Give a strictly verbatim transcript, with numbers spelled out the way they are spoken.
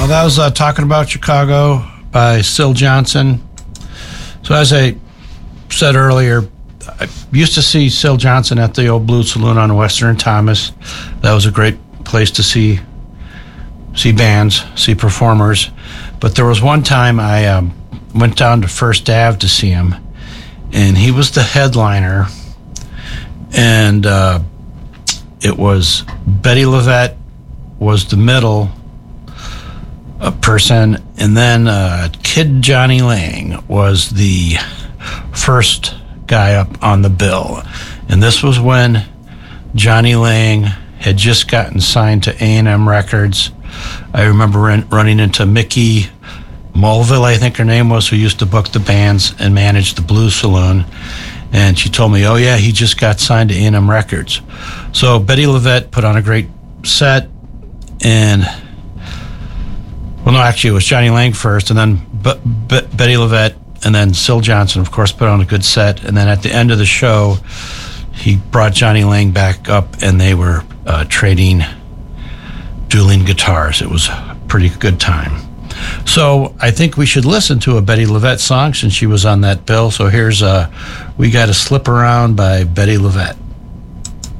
Well, that was uh, Talking About Chicago by Syl Johnson. So as I said earlier, I used to see Syl Johnson at the old Blue Saloon on Western and Thomas. That was a great place to see see bands, see performers. But there was one time I um, went down to First Ave to see him, and he was the headliner, and uh, it was Betty LaVette was the middle uh, person, and then uh, Kid Johnny Lang was the first guy up on the bill. And this was when Johnny Lang had just gotten signed to A and M Records. I remember run, running into Mickey Mulville, I think her name was, who used to book the bands and manage the Blue Saloon. And she told me, oh yeah, he just got signed to A and M Records. So Betty LaVette put on a great set, and well, no, actually it was Johnny Lang first, and then Be- Be- Betty LaVette, and then Syl Johnson, of course, put on a good set. And then at the end of the show, he brought Johnny Lang back up, and they were uh, trading dueling guitars. It was a pretty good time. So I think we should listen to a Betty LaVette song since she was on that bill. So here's uh, We Gotta Slip Around by Betty LaVette.